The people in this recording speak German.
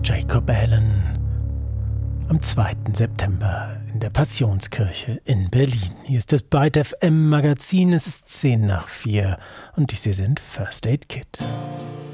Jacob Allen am 2. September in der Passionskirche in Berlin. Hier ist das Byte FM Magazin, es ist 3:10 und dies hier sind First Aid Kit.